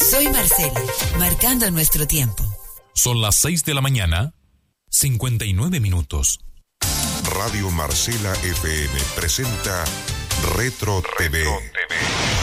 Soy Marcela, marcando nuestro tiempo. Son las 6 de la mañana, 59 minutos. Radio Marcela FM presenta Retro TV.